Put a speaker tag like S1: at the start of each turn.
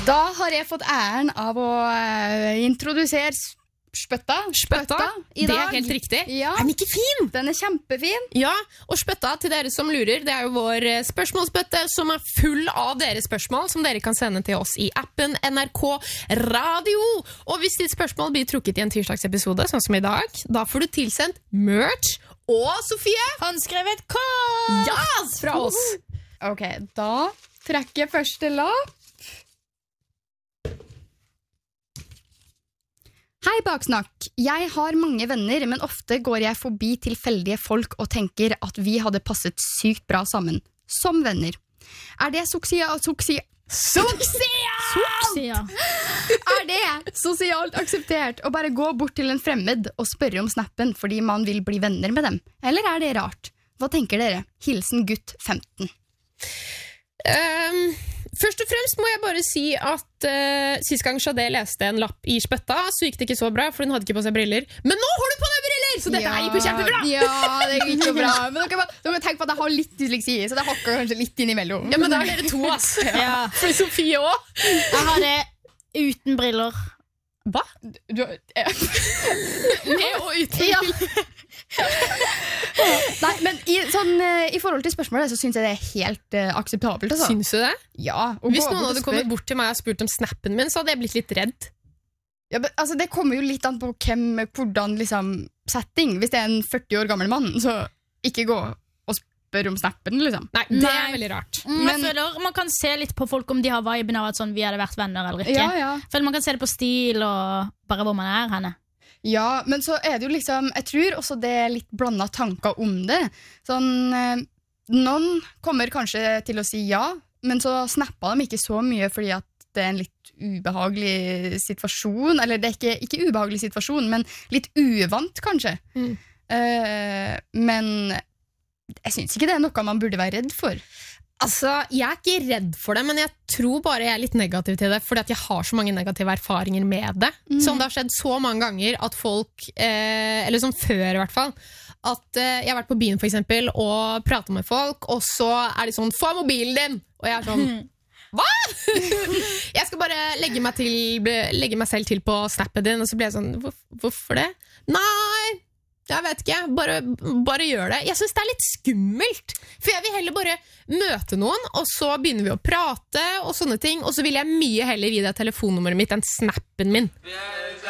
S1: Da har jeg fått æren av å introdusere Spøtta i dag.
S2: Det helt riktig.
S1: Ja.
S2: Er den ikke fin?
S1: Den kjempefin.
S2: Ja, og Spøtta, til dere som lurer, det jo vår spørsmålsbøtte som full av deres spørsmål, som dere kan sende til oss i appen NRK Radio. Og hvis ditt spørsmål blir trukket i en tirsdagsepisode, sånn som i dag, da får du tilsendt merch og, Sofie,
S3: håndskrevet kort
S2: fra oss.
S1: Ok, da trekker jeg første lapp. Hei, Baksnakk. Jeg har mange venner, men ofte går jeg forbi tilfeldige folk og tenker at vi hadde passet sykt bra sammen. Som venner. Er det Er det sosialt akseptert å bare gå bort til en fremmed og spørre om snappen fordi man vil bli venner med dem? Eller er det rart? Hva tenker dere? Hilsen gutt 15.
S2: Først og fremst må jeg bare si at sist gang Shadé leste en lapp i Spøtta, så gikk det ikke så bra, for hun hadde ikke på seg briller. Men nå har du på deg briller, så dette gikk jo kjempebra!
S1: Ja, det gikk jo bra. Men dere må tenke på at jeg har litt dysleksi, så det hakker kanskje litt innimellom.
S2: Ja, men da dere to, ass. Ja. For Sofie også.
S3: Jeg har det uten briller.
S2: Hva? Med og uten briller.
S1: Nei, men i forhold til spørsmålet så synes jeg det helt akseptabelt altså.
S2: Synes du det?
S1: Ja.
S2: Hvis noen hadde kommet bort til meg og spurt om snappen min, så hadde jeg blitt litt redd.
S1: Ja, men, altså, det kommer jo litt an på hvordan liksom, setting. Hvis det en 40 år gammel mann, så ikke gå og spør om snappen liksom.
S2: Nei, det veldig rart.
S3: Jeg føler man kan se litt på folk om de har viben av at sånn, vi hadde vært venner eller ikke.
S1: Ja.
S3: Føler man kan se det på stil og bare hvor man henne.
S1: Ja, men så det jo liksom, jeg tror også det litt blandet tanker om det. Sånn, noen kommer kanskje til å si ja, men så snapper de ikke så mye fordi at det en litt ubehagelig situasjon, eller det ikke ubehagelig situasjon, men litt uvant kanskje. Men jeg synes ikke det noe man burde være redd for.
S2: Altså, jeg ikke redd for det, men jeg tror bare jeg litt negativ til det, fordi at jeg har så mange negative erfaringer med det. Sånn, det har skjedd så mange ganger at folk, eller sånn før i hvert fall, at jeg har vært på byen for eksempel, og pratet med folk, og så de sånn, få mobilen din! Og jeg sånn, hva? Jeg skal bare legge meg selv til på snappen din, og så blir jeg sånn, hvorfor det? Nei! Jeg vet ikke, bare gjør det. Jeg synes det litt skummelt, for jeg vil heller bare møte noen, og så begynner vi å prate og sånne ting, og så vil jeg mye heller gi deg telefonnummeret mitt enn snappen min.